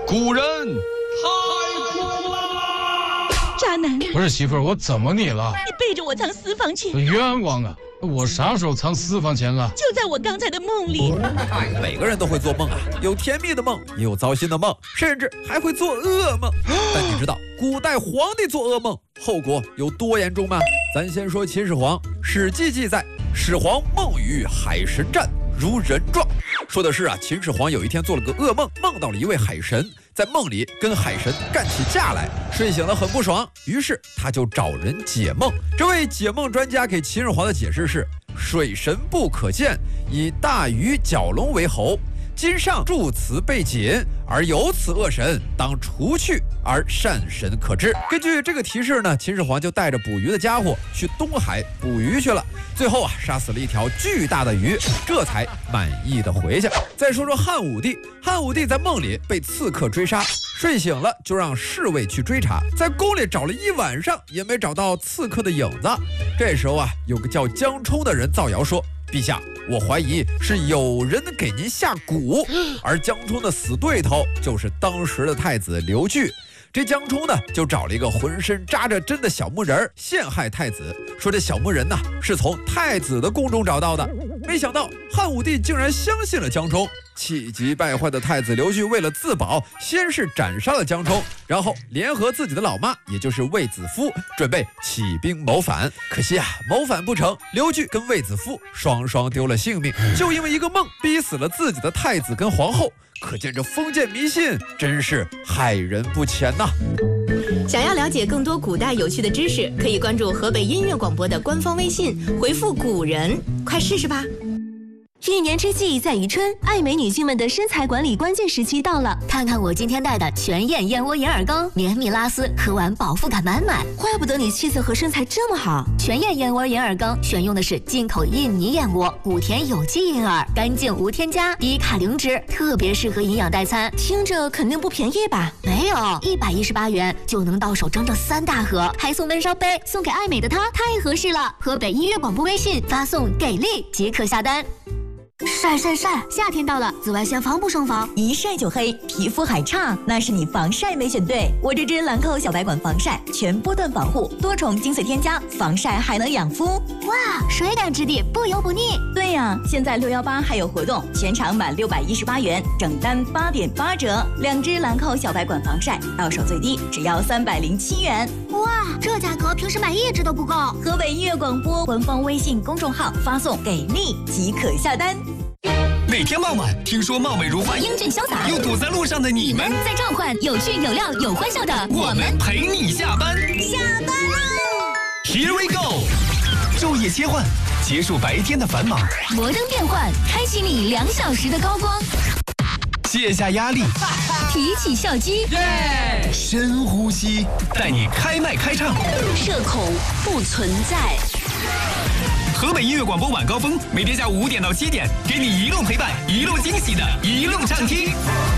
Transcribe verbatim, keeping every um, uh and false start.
古人太苦了！ 渣男， 不是媳妇儿，我怎么你了？ 你背着我藏私房钱， 冤枉啊！我啥时候藏私房钱了？ 就在我刚才的梦里。 每个人都会做梦啊，有甜蜜的梦，也有糟心的梦，甚至还会做噩梦。但你知道古代皇帝做噩梦后果有多严重吗？咱先说秦始皇，《史记》记载，始皇梦与海神战，如人状。说的是啊，秦始皇有一天做了个噩梦，梦到了一位海神，在梦里跟海神干起架来，睡醒了很不爽，于是他就找人解梦。这位解梦专家给秦始皇的解释是：水神不可见，以大鱼蛟龙为侯。今上诸此被解，而有此恶神，当除去，而善神可知。根据这个提示呢，秦始皇就带着捕鱼的家伙去东海捕鱼去了。最后啊，杀死了一条巨大的鱼，这才满意的回去。再说说汉武帝，汉武帝在梦里被刺客追杀，睡醒了就让侍卫去追查，在宫里找了一晚上也没找到刺客的影子。这时候啊，有个叫江充的人造谣说：陛下，我怀疑是有人给您下蛊，而江充的死对头就是当时的太子刘据。这江充呢，就找了一个浑身扎着针的小木人陷害太子，说这小木人呢是从太子的宫中找到的。没想到汉武帝竟然相信了江充，气急败坏的太子刘据为了自保，先是斩杀了江充，然后联合自己的老妈，也就是卫子夫，准备起兵谋反。可惜啊，谋反不成，刘据跟卫子夫双双丢了性命，就因为一个梦逼死了自己的太子跟皇后。可见这封建迷信真是害人不浅呐！ 想要了解更多古代有趣的知识，可以关注河北音乐广播的官方微信，回复古人，快试试吧。 一年之计在于春，爱美女性们的身材管理关键时期到了。看看我今天带的全燕燕窝银耳羹，绵密拉丝，喝完饱腹感满满。怪不得你气色和身材这么好。全燕燕窝银耳羹选用的是进口印尼燕窝，谷田有机银耳，干净无添加，低卡零脂，特别适合营养代餐。听着肯定不便宜吧？没有，一百一十八元就能到手整整三大盒，还送温烧杯，送给爱美的她太合适了。河北音乐广播微信发送给力即可下单。晒晒晒！夏天到了，紫外线防不胜防， 一晒就黑，皮肤还差，那是你防晒没选对。我这支兰蔻小白管防晒，全波段防护，多重精粹添加，防晒还能养肤。 哇，水感质地，不油不腻。 对呀，现在六一八还有活动，全场满六百一十八元，整单八点八折。两支兰蔻小白管防晒，到手最低只要三百零七元。 哇，这价格平时买一支都不够。 河北音乐广播官方微信公众号发送给力即可下单。 每天傍晚，听说貌美如花、 英俊潇洒又堵在路上的你们， 在召唤有趣、有料、有欢笑的我们陪你下班。 下班喽 ！Here we go！ 昼夜切换，结束白天的繁忙。 摩登变换，开启你两小时的高光。 卸下压力， 提起笑肌， 耶！深呼吸，带你开麦开唱。 社恐不存在。 河北音乐广播晚高峰，每天下午五点到七点，给你一路陪伴，一路惊喜的一路畅听。